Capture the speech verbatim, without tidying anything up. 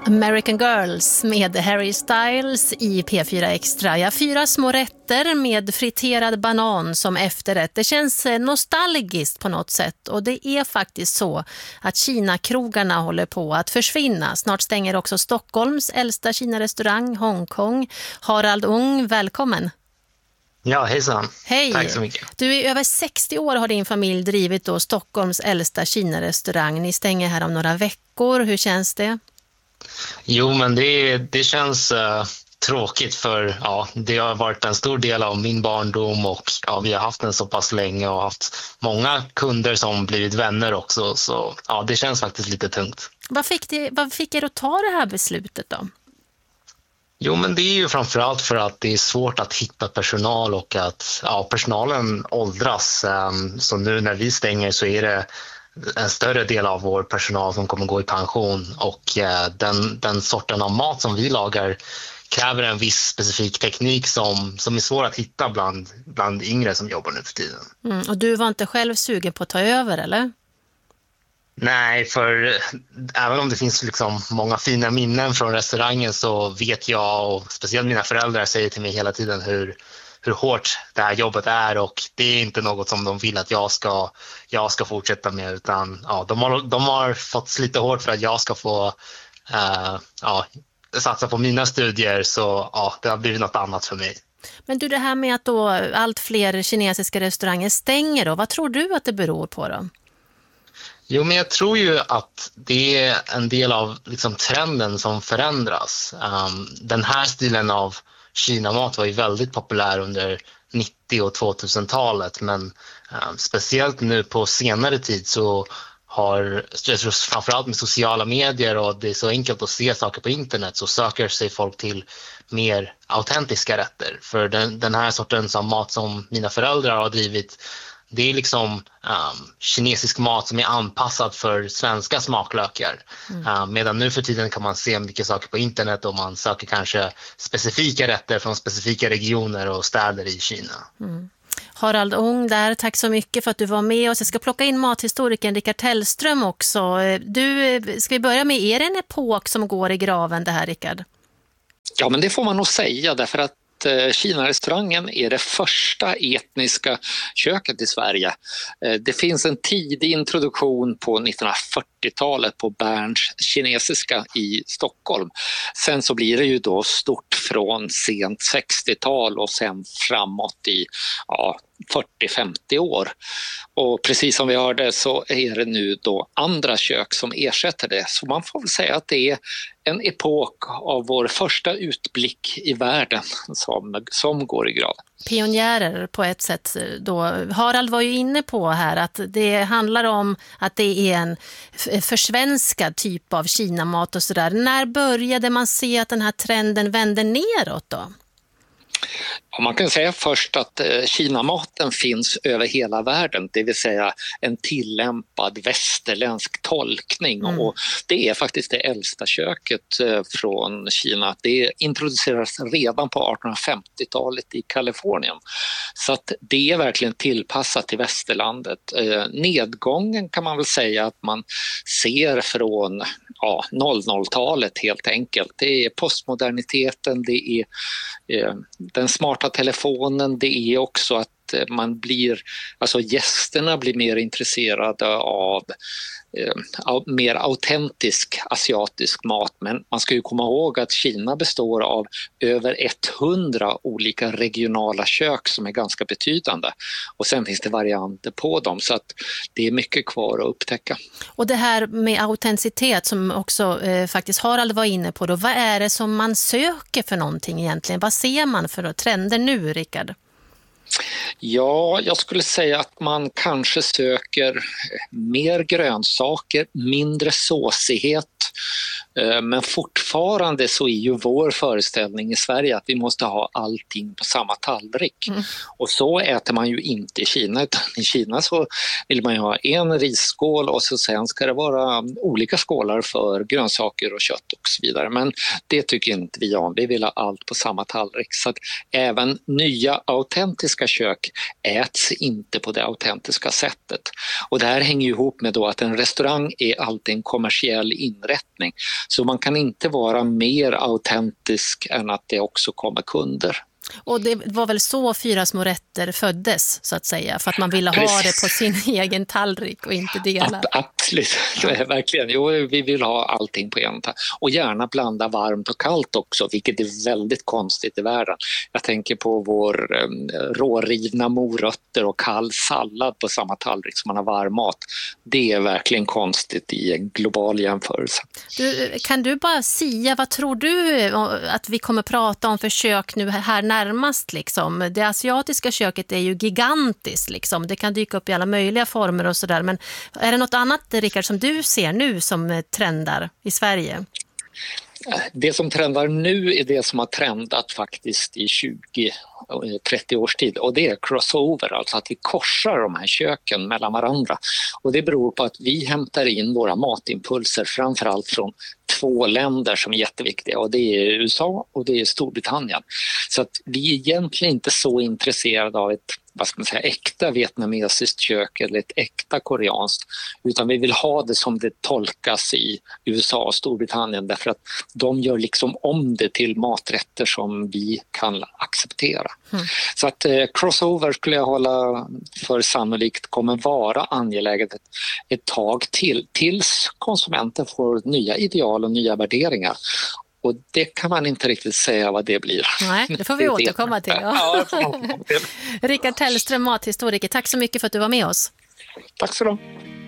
American Girls med Harry Styles i P fyra Extra. Ja, fyra små rätter med friterad banan som efterrätt. Det känns nostalgiskt på något sätt, och det är faktiskt så att Kina-krogarna håller på att försvinna. Snart stänger också Stockholms äldsta Kina-restaurang, Hongkong. Harald Ung, välkommen. Ja, hejsan. Hej. Tack så mycket. Du är över sextio år har din familj drivit då Stockholms äldsta Kina-restaurang. Ni stänger här om några veckor. Hur känns det? Jo, men det, det känns uh, tråkigt för ja, det har varit en stor del av min barndom och ja, vi har haft den så pass länge och haft många kunder som blivit vänner också. Så ja, det känns faktiskt lite tungt. Vad fick, det, vad fick er att ta det här beslutet då? Jo, men det är ju framförallt för att det är svårt att hitta personal och att ja, personalen åldras. Um, så nu när vi stänger så är det en större del av vår personal som kommer gå i pension, och eh, den, den sorten av mat som vi lagar kräver en viss specifik teknik som, som är svår att hitta bland, bland yngre som jobbar nu för tiden. Mm, och du var inte själv sugen på att ta över, eller? Nej, för även om det finns liksom många fina minnen från restaurangen så vet jag, och speciellt mina föräldrar säger till mig hela tiden hur hur hårt det här jobbet är, och det är inte något som de vill att jag ska, jag ska fortsätta med, utan ja, de, har, de har fått slita hårt för att jag ska få uh, ja, satsa på mina studier, så ja, det har blivit något annat för mig. Men du, det här med att då allt fler kinesiska restauranger stänger då, vad tror du att det beror på då? Jo, men jag tror ju att det är en del av liksom trenden som förändras. Um, den här stilen av Kina-mat var ju väldigt populär under nittio- och tvåtusentalet, men um, speciellt nu på senare tid så har, framförallt med sociala medier och det är så enkelt att se saker på internet, så söker sig folk till mer autentiska rätter. För den, den här sortens av mat som mina föräldrar har drivit, det är liksom um, kinesisk mat som är anpassad för svenska smaklökar. Mm. Uh, medan nu för tiden kan man se mycket saker på internet och man söker kanske specifika rätter från specifika regioner och städer i Kina. Mm. Harald Ung där, tack så mycket för att du var med oss. Jag ska plocka in mathistorikern Rickard Tellström också. Du, ska vi börja med, är det en epok som går i graven det här, Rickard? Ja, men det får man nog säga, därför att Kina-restaurangen är det första etniska köket i Sverige. Det finns en tidig introduktion på nittonhundrafyrtiotalet på Berns kinesiska i Stockholm. Sen så blir det ju då stort från sent sextiotal och sen framåt i ja, fyrtio femtio år. Och precis som vi hörde så är det nu då andra kök som ersätter det. Så man får väl säga att det är en epok av vår första utblick i världen som, som går i graven. Pionjärer på ett sätt då. Harald var ju inne på här att det handlar om att det är en försvenskad typ av Kinamat och sådär. När började man se att den här trenden vände neråt då? Man kan säga först att Kinamaten finns över hela världen, det vill säga en tillämpad västerländsk tolkning. Mm. Och det är faktiskt det äldsta köket från Kina. Det introducerades redan på artonhundrafemtiotalet i Kalifornien. Så att det är verkligen tillpassat till västerlandet. Nedgången kan man väl säga att man ser från ja, noll noll-talet helt enkelt. Det är postmoderniteten, det är eh, den smarta telefonen, det är också att man blir, alltså gästerna blir mer intresserade av eh, mer autentisk asiatisk mat. Men man ska ju komma ihåg att Kina består av över hundra olika regionala kök som är ganska betydande. Och sen finns det varianter på dem, så att det är mycket kvar att upptäcka. Och det här med autenticitet som också eh, faktiskt Harald var inne på då, vad är det som man söker för någonting egentligen? Vad ser man för trender nu, Rickard? Ja, jag skulle säga att man kanske söker mer grönsaker, mindre såsighet. Men fortfarande så är ju vår föreställning i Sverige att vi måste ha allting på samma tallrik. Mm. Och så äter man ju inte i Kina, utan i Kina så vill man ju ha en risskål och så sen ska det vara olika skålar för grönsaker och kött och så vidare. Men det tycker inte vi om, vi vill ha allt på samma tallrik. Så att även nya autentiska kök äts inte på det autentiska sättet. Och det här hänger ju ihop med då att en restaurang är alltid en kommersiell inrättning. Så man kan inte vara mer autentisk än att det också kommer kunder. Och det var väl så Fyra små rätter föddes, så att säga, för att man ville ha det på sin egen tallrik och inte dela. Absolut, verkligen. Jo, vi vill ha allting på en tallrik. Och gärna blanda varmt och kallt också, vilket är väldigt konstigt i världen. Jag tänker på vår um, rårivna morötter och kall sallad på samma tallrik som man har varm mat. Det är verkligen konstigt i en global jämförelse. Du, kan du bara säga, vad tror du att vi kommer prata om för kök nu här närmast? Liksom? Det asiatiska köket är ju gigantiskt. Liksom. Det kan dyka upp i alla möjliga former och sådär. Men är det något annat, Rickard, som du ser nu som trendar i Sverige? Det som trendar nu är det som har trendat faktiskt i tjugo trettio års tid, och det är crossover, alltså att vi korsar de här köken mellan varandra. Och det beror på att vi hämtar in våra matimpulser framförallt från två länder som är jätteviktiga, och det är U S A och det är Storbritannien. Så att vi är egentligen inte så intresserade av ett, vad ska man säga, äkta vietnamesiskt kök eller ett äkta koreanskt, utan vi vill ha det som det tolkas i U S A och Storbritannien, därför att de gör liksom om det till maträtter som vi kan acceptera. Mm. Så att eh, crossover skulle jag hålla för sannolikt kommer vara angeläget ett, ett tag till, tills konsumenten får nya ideal och nya värderingar. Och det kan man inte riktigt säga vad det blir. Nej, det får vi återkomma till. Ja. Ja, Rickard Tellström, mathistoriker, tack så mycket för att du var med oss. Tack så mycket.